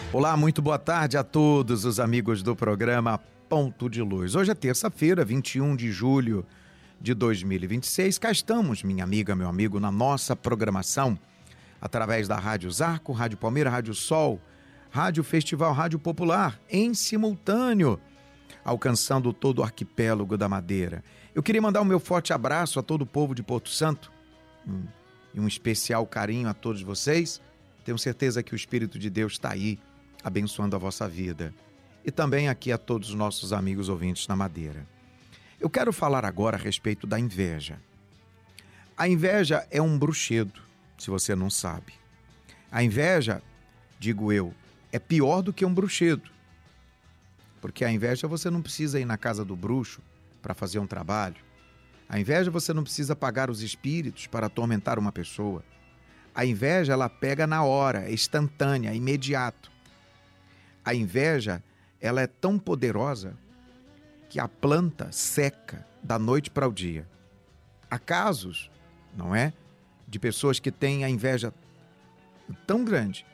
Olá, muito boa tarde a todos os amigos do programa Ponto de Luz. Hoje é terça-feira, 21 de julho de 2026. Cá estamos, minha amiga, meu amigo, na nossa programação, através da Rádio Zarco, Rádio Palmeira, Rádio Sol, Rádio Festival, Rádio Popular, em simultâneo, alcançando todo o arquipélago da Madeira. Eu queria mandar o meu forte abraço a todo o povo de Porto Santo e um especial carinho a todos vocês. Tenho certeza que o Espírito de Deus está aí, abençoando a vossa vida. E também aqui a todos os nossos amigos ouvintes na Madeira. Eu quero falar agora a respeito da inveja. A inveja é um bruxedo, se você não sabe. A inveja, digo eu, é pior do que um bruxedo. Porque a inveja você não precisa ir na casa do bruxo para fazer um trabalho. A inveja você não precisa pagar os espíritos para atormentar uma pessoa. A inveja ela pega na hora, é instantânea, é imediato. A inveja, ela é tão poderosa que a planta seca da noite para o dia. Há casos, não é, de pessoas que têm a inveja tão grande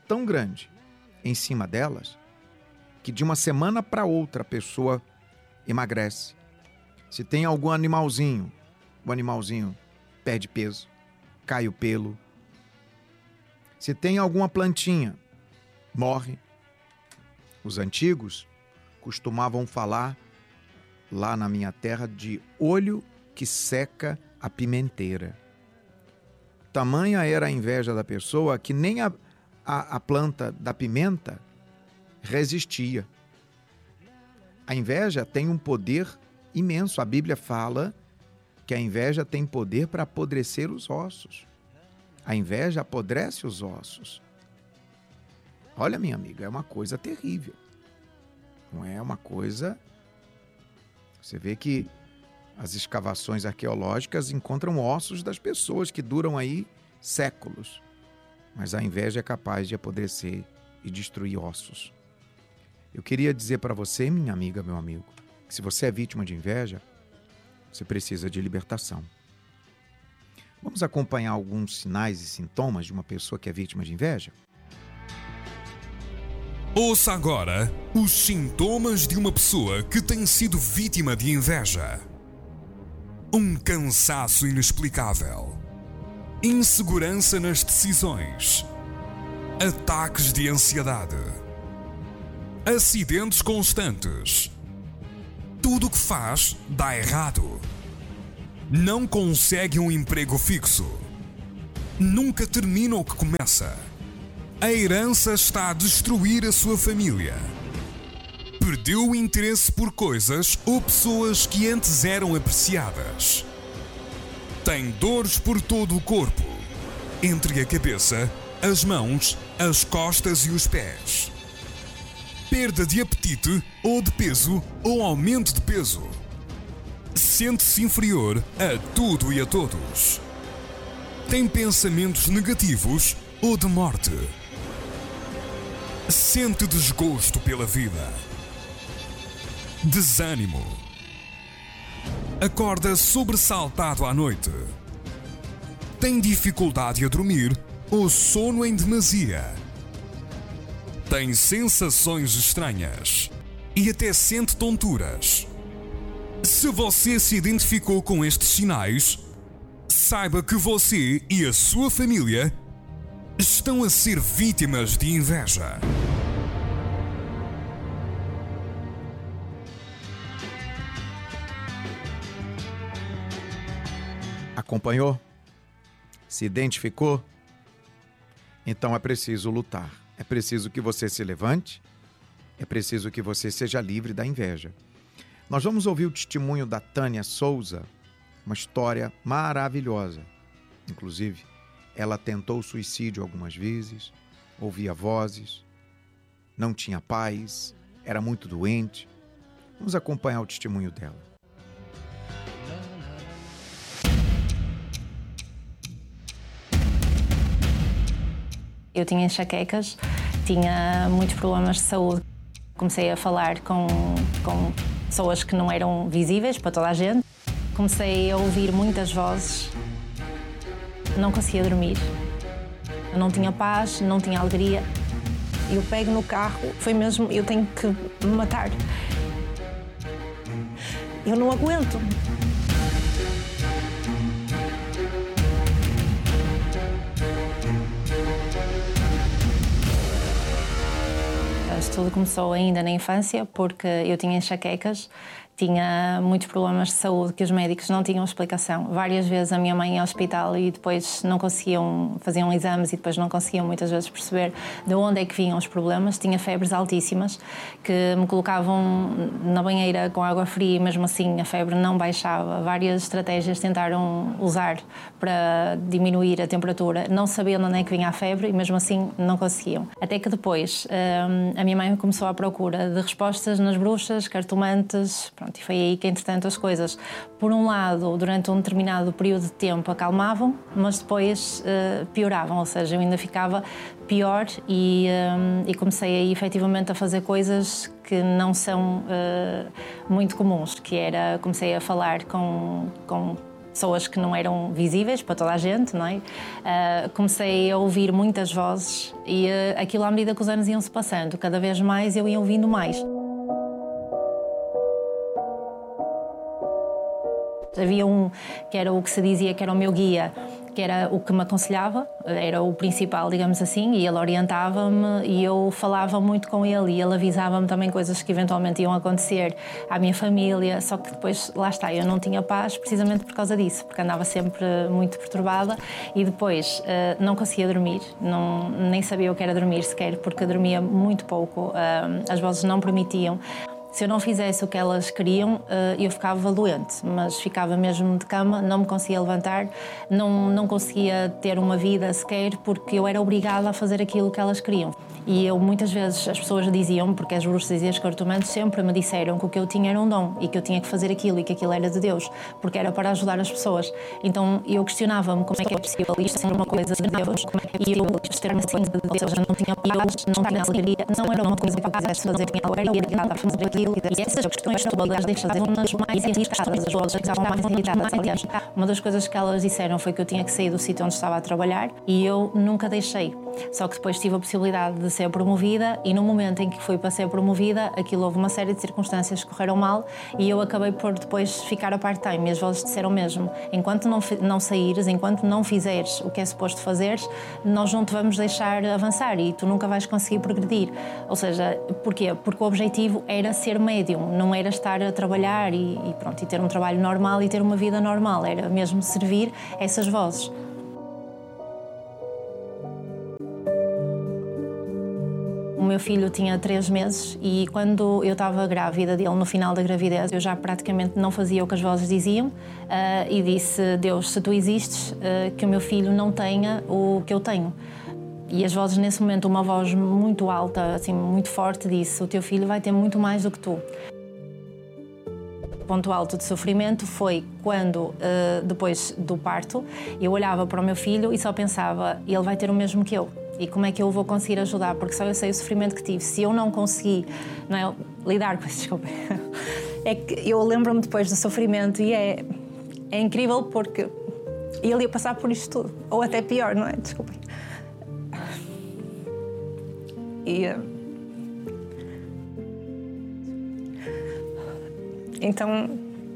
em cima delas, que de uma semana para outra a pessoa emagrece. Se tem algum animalzinho, o animalzinho perde peso, cai o pelo. Se tem alguma plantinha, morre. Os antigos costumavam falar, lá na minha terra, de olho que seca a pimenteira. Tamanha era a inveja da pessoa que nem a planta da pimenta resistia. A inveja tem um poder imenso. A Bíblia fala que a inveja tem poder para apodrecer os ossos. A inveja apodrece os ossos. Olha, minha amiga, é uma coisa terrível. Não é uma coisa... Você vê que as escavações arqueológicas encontram ossos das pessoas que duram aí séculos. Mas a inveja é capaz de apodrecer e destruir ossos. Eu queria dizer para você, minha amiga, meu amigo, que se você é vítima de inveja, você precisa de libertação. Vamos acompanhar alguns sinais e sintomas de uma pessoa que é vítima de inveja? Ouça agora os sintomas de uma pessoa que tem sido vítima de inveja. Um cansaço inexplicável, insegurança nas decisões, ataques de ansiedade, acidentes constantes. Tudo o que faz dá errado. Não consegue um emprego fixo. Nunca termina o que começa. A herança está a destruir a sua família. Perdeu o interesse por coisas ou pessoas que antes eram apreciadas. Tem dores por todo o corpo, entre a cabeça, as mãos, as costas e os pés. Perda de apetite ou de peso ou aumento de peso. Sente-se inferior a tudo e a todos. Tem pensamentos negativos ou de morte. Sente desgosto pela vida. Desânimo. Acorda sobressaltado à noite. Tem dificuldade a dormir ou sono em demasia. Tem sensações estranhas e até sente tonturas. Se você se identificou com estes sinais, saiba que você e a sua família estão a ser vítimas de inveja. Acompanhou? Se identificou? Então é preciso lutar. É preciso que você se levante. É preciso que você seja livre da inveja. Nós vamos ouvir o testemunho da Tânia Souza, uma história maravilhosa. Inclusive, ela tentou suicídio algumas vezes, ouvia vozes, não tinha paz, era muito doente. Vamos acompanhar o testemunho dela. Eu tinha enxaquecas, tinha muitos problemas de saúde. Comecei a falar com pessoas que não eram visíveis para toda a gente. Comecei a ouvir muitas vozes. Não conseguia dormir. Eu não tinha paz, não tinha alegria. e eu pego no carro, foi mesmo, eu tenho que me matar. Eu não aguento. Isto tudo começou ainda na infância, porque eu tinha enxaquecas, tinha muitos problemas de saúde que os médicos não tinham explicação. Várias vezes a minha mãe ia ao hospital e depois não conseguiam, faziam exames e depois não conseguiam muitas vezes perceber de onde é que vinham os problemas. Tinha febres altíssimas que me colocavam na banheira com água fria e mesmo assim a febre não baixava. Várias estratégias tentaram usar para diminuir a temperatura, não sabendo onde é que vinha a febre e mesmo assim não conseguiam. Até que depois a minha mãe começou à procura de respostas nas bruxas, cartomantes. Pronto, e foi aí que, entretanto, as coisas, por um lado, durante um determinado período de tempo acalmavam, mas depois pioravam, ou seja, eu ainda ficava pior e comecei aí, efetivamente, a fazer coisas que não são muito comuns, que era, comecei a falar com pessoas que não eram visíveis para toda a gente, não é? Comecei a ouvir muitas vozes e aquilo, à medida que os anos iam se passando, cada vez mais eu ia ouvindo mais. Havia um que era o que se dizia que era o meu guia, que era o que me aconselhava, era o principal, digamos assim, e ele orientava-me e eu falava muito com ele e ele avisava-me também coisas que eventualmente iam acontecer à minha família, só que depois, lá está, eu não tinha paz precisamente por causa disso, porque andava sempre muito perturbada e depois não conseguia dormir, nem sabia o que era dormir sequer, porque dormia muito pouco, as vozes não permitiam. Se eu não fizesse o que elas queriam, eu ficava doente, mas ficava mesmo de cama, não me conseguia levantar, não conseguia ter uma vida sequer, porque eu era obrigada a fazer aquilo que elas queriam. E eu, muitas vezes, as pessoas diziam, porque as bruxas e as cartomantes sempre me disseram que o que eu tinha era um dom e que eu tinha que fazer aquilo e que aquilo era de Deus, porque era para ajudar as pessoas. Então eu questionava-me como é que é possível isto ser uma coisa de Deus e eu ter-me assim, ou seja, não tinha paz, não tinha alegria, não era uma coisa que eu quisesse fazer, eu era obrigada a fazer aquilo e essas questões todas deixavam-nas mais irritadas, as vozes estavam mais irritadas. Aliás, uma das coisas que elas disseram foi que eu tinha que sair do sítio onde estava a trabalhar e eu nunca deixei. Só que depois tive a possibilidade de ser promovida e no momento em que fui para ser promovida, aquilo houve uma série de circunstâncias que correram mal e eu acabei por depois ficar a part-time. E as vozes disseram mesmo, enquanto não saíres, enquanto não fizeres o que é suposto fazeres, nós não te vamos deixar avançar e tu nunca vais conseguir progredir. Ou seja, porquê? Porque o objetivo era ser médium, não era estar a trabalhar e ter um trabalho normal e ter uma vida normal, era mesmo servir essas vozes. O meu filho tinha 3 meses e quando eu estava grávida dele, no final da gravidez, eu já praticamente não fazia o que as vozes diziam e disse, Deus, se tu existes, que o meu filho não tenha o que eu tenho. E as vozes, nesse momento, uma voz muito alta, assim, muito forte, disse, o teu filho vai ter muito mais do que tu. O ponto alto de sofrimento foi quando, depois do parto, eu olhava para o meu filho e só pensava, ele vai ter o mesmo que eu. E como é que eu vou conseguir ajudar? Porque só eu sei o sofrimento que tive. Se eu não consegui lidar com isso, desculpa. É que eu lembro-me depois do sofrimento e é incrível porque ele ia passar por isto tudo. Ou até pior, não é? Desculpem. Então,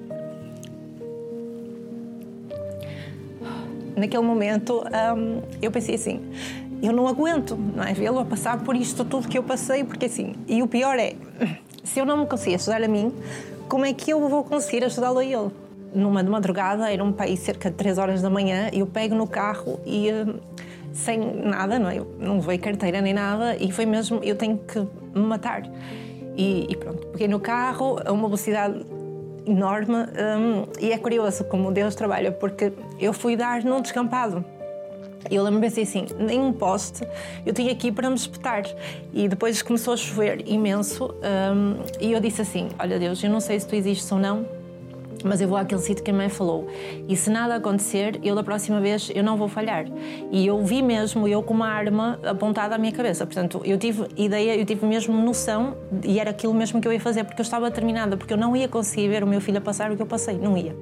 naquele momento, eu pensei assim, eu não aguento, não é? Vê-lo a passar por isto tudo que eu passei, porque assim, e o pior é, se eu não me conseguir ajudar a mim, como é que eu vou conseguir ajudá-lo a ele? Numa de madrugada, era um país cerca de 3 horas da manhã, eu pego no carro e sem nada, não é? Eu não levei carteira nem nada e foi mesmo, eu tenho que me matar. E pronto, peguei no carro a uma velocidade enorme e é curioso como Deus trabalha, porque eu fui dar num descampado. Eu lembro-me assim, nem um poste eu tinha aqui para me espetar. E depois começou a chover imenso e eu disse assim, olha Deus, eu não sei se tu existes ou não, mas eu vou àquele sítio que a mãe falou. E se nada acontecer, eu da próxima vez eu não vou falhar. E eu vi mesmo, eu com uma arma apontada à minha cabeça. Portanto, eu tive ideia, eu tive mesmo noção e era aquilo mesmo que eu ia fazer, porque eu estava determinada, porque eu não ia conseguir ver o meu filho a passar o que eu passei, não ia.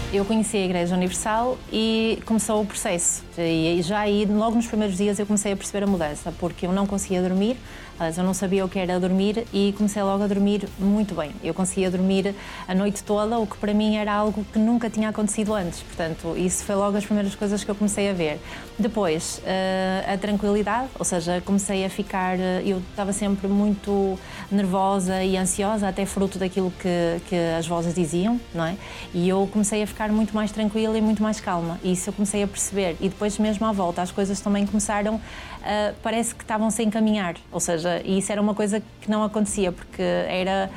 Eu conheci a Igreja Universal e começou o processo. E já aí, logo nos primeiros dias, eu comecei a perceber a mudança, porque eu não conseguia dormir, eu não sabia o que era dormir e comecei logo a dormir muito bem. Eu conseguia dormir a noite toda, o que para mim era algo que nunca tinha acontecido antes. Portanto, isso foi logo as primeiras coisas que eu comecei a ver. Depois, a tranquilidade, ou seja, comecei a ficar... Eu estava sempre muito nervosa e ansiosa, até fruto daquilo que as vozes diziam, não é? E eu comecei a ficar muito mais tranquila e muito mais calma. E isso eu comecei a perceber. E depois, mesmo à volta, as coisas também começaram... parece que estavam-se a encaminhar, ou seja, isso era uma coisa que não acontecia, porque era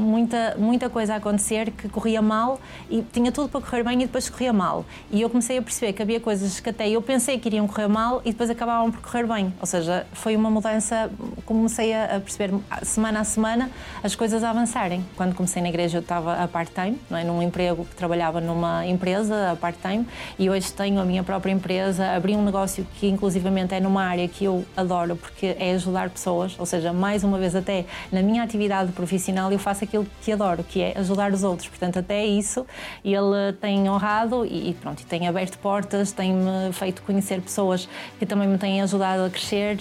muita coisa a acontecer que corria mal e tinha tudo para correr bem e depois corria mal. E eu comecei a perceber que havia coisas que até eu pensei que iriam correr mal e depois acabavam por correr bem, ou seja, foi uma mudança, comecei a perceber semana a semana as coisas a avançarem. Quando comecei na igreja eu estava a part-time, não é? Num emprego que trabalhava numa empresa a part-time, e hoje tenho a minha própria empresa, abri um negócio que inclusivamente é numa área que eu adoro, porque é ajudar pessoas, ou seja, mais uma vez até na minha atividade profissional eu faço aquilo que adoro, que é ajudar os outros, portanto até isso ele tem honrado e pronto, e tem aberto portas, tem-me feito conhecer pessoas que também me têm ajudado a crescer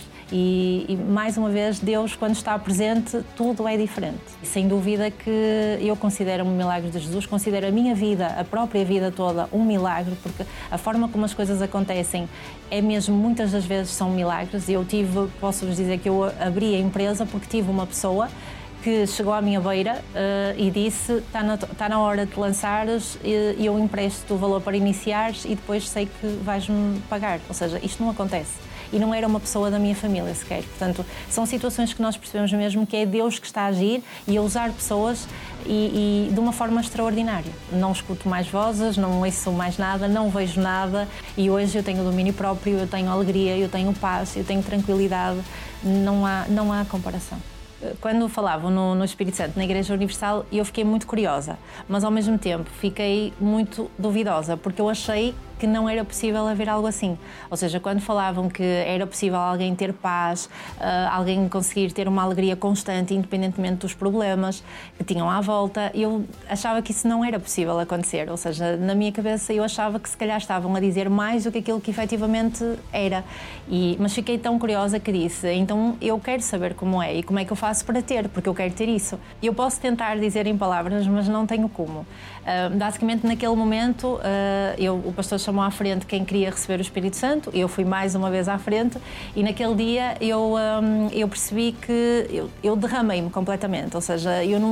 e mais uma vez Deus, quando está presente, tudo é diferente. E sem dúvida que eu considero um milagre de Jesus, considero a minha vida, a própria vida toda um milagre, porque a forma como as coisas acontecem é mesmo, muitas das vezes são milagres. Eu posso-vos dizer que eu abri a empresa porque tive uma pessoa que chegou à minha beira e disse: está na hora de lançares e eu empresto o valor para iniciares e depois sei que vais-me pagar. Ou seja, isto não acontece. E não era uma pessoa da minha família sequer. Portanto, são situações que nós percebemos mesmo que é Deus que está a agir e a usar pessoas e de uma forma extraordinária. Não escuto mais vozes, não ouço mais nada, não vejo nada e hoje eu tenho domínio próprio, eu tenho alegria, eu tenho paz, eu tenho tranquilidade, não há comparação. Quando falavam no Espírito Santo, na Igreja Universal, eu fiquei muito curiosa, mas ao mesmo tempo fiquei muito duvidosa, porque eu achei que não era possível haver algo assim. Ou seja, quando falavam que era possível alguém ter paz, alguém conseguir ter uma alegria constante, independentemente dos problemas que tinham à volta, eu achava que isso não era possível acontecer. Ou seja, na minha cabeça eu achava que se calhar estavam a dizer mais do que aquilo que efetivamente era. Mas fiquei tão curiosa que disse: então eu quero saber como é e como é que eu faço para ter, porque eu quero ter isso. Eu posso tentar dizer em palavras, mas não tenho como. Basicamente, naquele momento, o pastor chamou à frente quem queria receber o Espírito Santo, eu fui mais uma vez à frente e naquele dia eu percebi que eu derramei-me completamente, ou seja, eu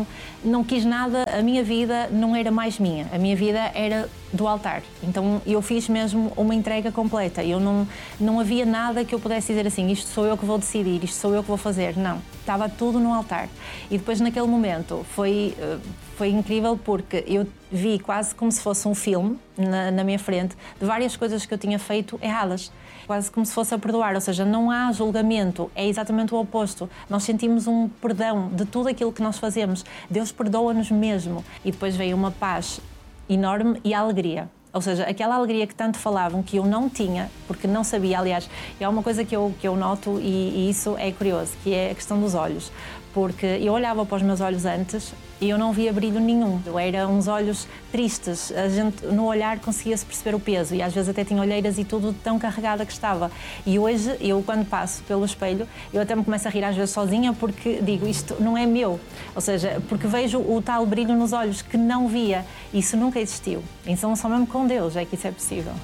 não quis nada, a minha vida não era mais minha, a minha vida era do altar, então eu fiz mesmo uma entrega completa, não havia nada que eu pudesse dizer assim, isto sou eu que vou decidir, isto sou eu que vou fazer, não, estava tudo no altar. E depois naquele momento foi incrível porque eu vi quase como se fosse um filme na minha frente de várias coisas que eu tinha feito erradas, quase como se fosse a perdoar, ou seja, não há julgamento, é exatamente o oposto, nós sentimos um perdão de tudo aquilo que nós fazemos, Deus perdoa-nos mesmo e depois veio uma paz enorme e a alegria. Ou seja, aquela alegria que tanto falavam que eu não tinha, porque não sabia, aliás, é uma coisa que eu noto e isso é curioso, que é a questão dos olhos. Porque eu olhava para os meus olhos antes e eu não via brilho nenhum. Eram uns olhos tristes, a gente no olhar conseguia-se perceber o peso e às vezes até tinha olheiras e tudo tão carregada que estava. E hoje, eu quando passo pelo espelho, eu até me começo a rir às vezes sozinha porque digo, isto não é meu. Ou seja, porque vejo o tal brilho nos olhos que não via. Isso nunca existiu. Então só mesmo com Deus é que isso é possível.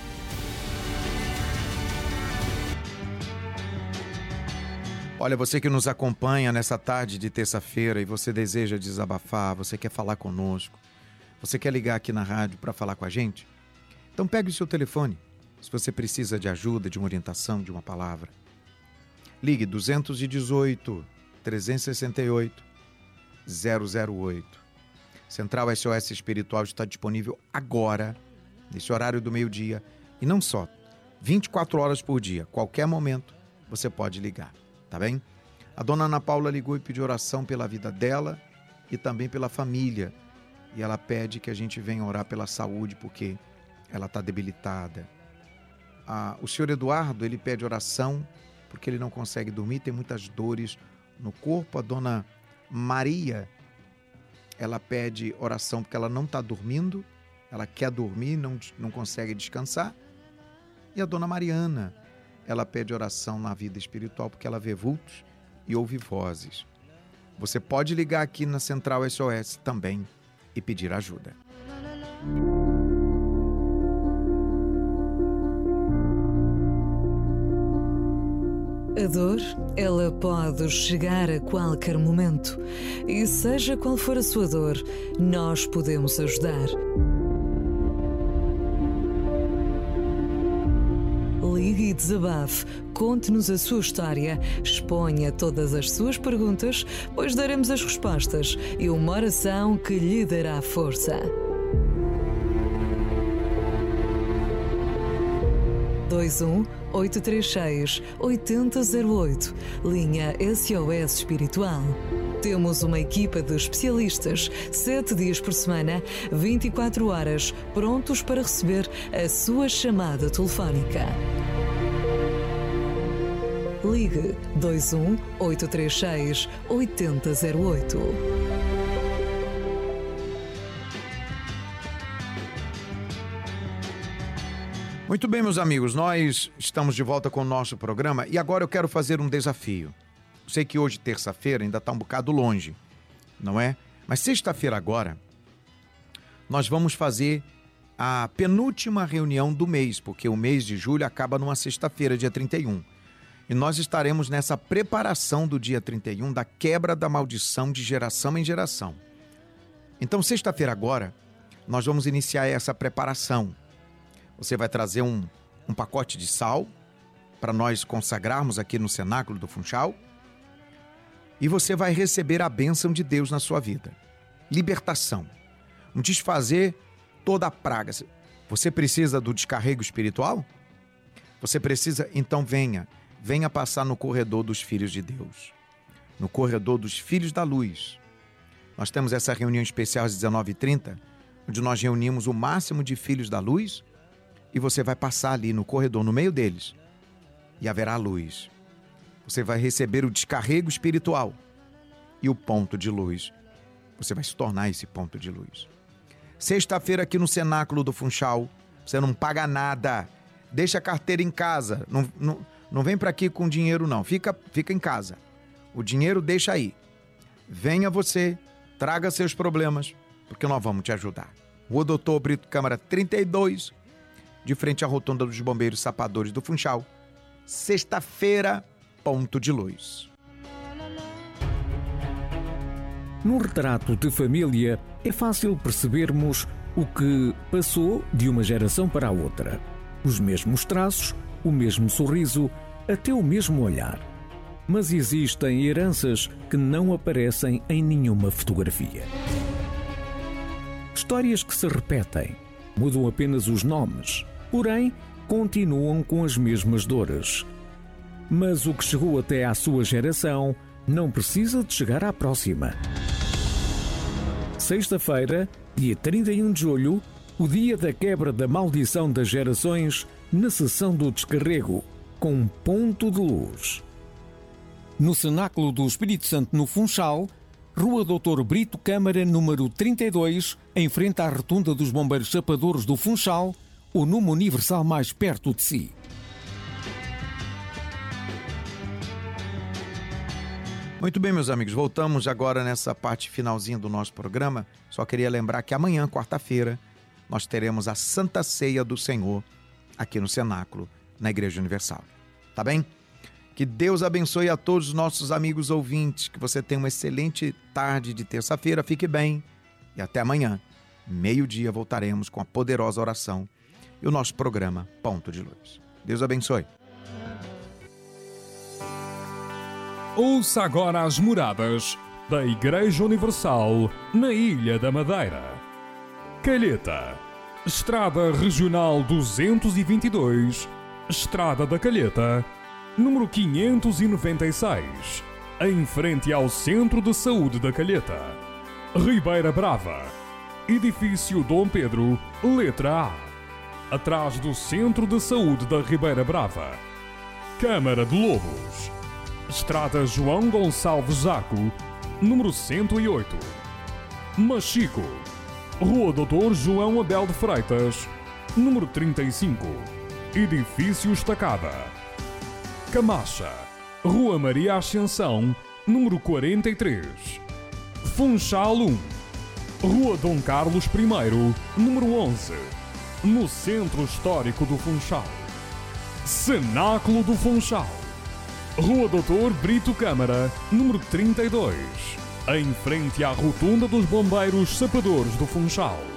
Olha, você que nos acompanha nessa tarde de terça-feira e você deseja desabafar, você quer falar conosco, você quer ligar aqui na rádio para falar com a gente? Então pegue o seu telefone, se você precisa de ajuda, de uma orientação, de uma palavra. Ligue 218 368 008. Central SOS Espiritual está disponível agora, nesse horário do meio-dia, e não só, 24 horas por dia, qualquer momento você pode ligar. Tá bem? A dona Ana Paula ligou e pediu oração pela vida dela e também pela família. E ela pede que a gente venha orar pela saúde, porque ela está debilitada. O senhor Eduardo, ele pede oração porque ele não consegue dormir, tem muitas dores no corpo. A dona Maria, ela pede oração porque ela não está dormindo, ela quer dormir, não consegue descansar. E a dona Mariana, ela pede oração na vida espiritual porque ela vê vultos e ouve vozes. Você pode ligar aqui na Central SOS também e pedir ajuda. A dor, ela pode chegar a qualquer momento. E seja qual for a sua dor, nós podemos ajudar. Ligue e desabafe, conte-nos a sua história, exponha todas as suas perguntas, pois daremos as respostas e uma oração que lhe dará força. 21-836-8008, linha SOS Espiritual. Temos uma equipa de especialistas, 7 dias por semana, 24 horas, prontos para receber a sua chamada telefónica. Ligue 21-836-8008. Muito bem, meus amigos, nós estamos de volta com o nosso programa e agora eu quero fazer um desafio. Eu sei que hoje, terça-feira, ainda está um bocado longe, não é? Mas sexta-feira agora, nós vamos fazer a penúltima reunião do mês, porque o mês de julho acaba numa sexta-feira, dia 31. E nós estaremos nessa preparação do dia 31 da quebra da maldição de geração em geração. Então, sexta-feira agora, nós vamos iniciar essa preparação. Você vai trazer um pacote de sal para nós consagrarmos aqui no Cenáculo do Funchal. E você vai receber a bênção de Deus na sua vida. Libertação. Um desfazer toda a praga. Você precisa do descarrego espiritual? Você precisa? Então venha passar no corredor dos filhos de Deus. No corredor dos filhos da luz. Nós temos essa reunião especial às 19h30, onde nós reunimos o máximo de filhos da luz. E você vai passar ali no corredor, no meio deles, e haverá luz. Você vai receber o descarrego espiritual e o ponto de luz. Você vai se tornar esse ponto de luz. Sexta-feira aqui no Cenáculo do Funchal, você não paga nada. Deixa a carteira em casa. Não vem para aqui com dinheiro não. Fica em casa. O dinheiro deixa aí. Venha você, traga seus problemas, porque nós vamos te ajudar. Rua Doutor Brito Câmara 32, de frente à Rotunda dos Bombeiros Sapadores do Funchal. Sexta-feira, ponto de luz. Num retrato de família, é fácil percebermos o que passou de uma geração para a outra. Os mesmos traços, o mesmo sorriso, até o mesmo olhar. Mas existem heranças que não aparecem em nenhuma fotografia. Histórias que se repetem, mudam apenas os nomes, porém continuam com as mesmas dores. Mas o que chegou até à sua geração não precisa de chegar à próxima. Sexta-feira, dia 31 de julho, o dia da quebra da maldição das gerações, na sessão do descarrego, com um ponto de luz. No Cenáculo do Espírito Santo no Funchal, Rua Doutor Brito Câmara, número 32, em frente à Rotunda dos Bombeiros Sapadores do Funchal, o número universal mais perto de si. Muito bem, meus amigos, voltamos agora nessa parte finalzinha do nosso programa. Só queria lembrar que amanhã, quarta-feira, nós teremos a Santa Ceia do Senhor aqui no Cenáculo, na Igreja Universal. Tá bem? Que Deus abençoe a todos os nossos amigos ouvintes, que você tenha uma excelente tarde de terça-feira, fique bem e até amanhã, meio-dia, voltaremos com a poderosa oração e o nosso programa Ponto de Luz. Deus abençoe. Ouça agora as moradas da Igreja Universal na Ilha da Madeira. Calheta, Estrada Regional 222, Estrada da Calheta, número 596, em frente ao Centro de Saúde da Calheta. Ribeira Brava, Edifício Dom Pedro, letra A, atrás do Centro de Saúde da Ribeira Brava. Câmara de Lobos, Estrada João Gonçalves Zaco, número 108. Machico, Rua Doutor João Abel de Freitas, número 35, Edifício Estacada. Camacha, Rua Maria Ascensão, número 43. Funchal 1, Rua Dom Carlos I, número 11, no Centro Histórico do Funchal. Cenáculo do Funchal, Rua Doutor Brito Câmara, número 32, em frente à Rotunda dos Bombeiros Sapadores do Funchal.